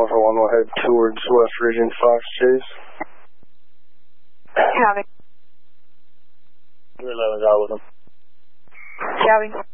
141 will head towards West Region Fox Chase. Copy. 211 got with him. Copy.